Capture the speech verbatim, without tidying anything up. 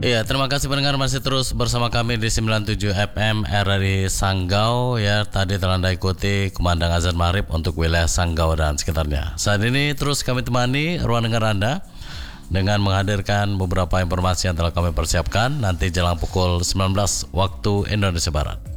Iya, terima kasih pendengar masih terus bersama kami di sembilan puluh tujuh F M R R I Sanggau ya. Tadi telah Anda ikuti kumandang azan maghrib untuk wilayah Sanggau dan sekitarnya. Saat ini terus kami temani ruang dengar Anda dengan menghadirkan beberapa informasi yang telah kami persiapkan nanti jelang pukul sembilan belas waktu Indonesia Barat.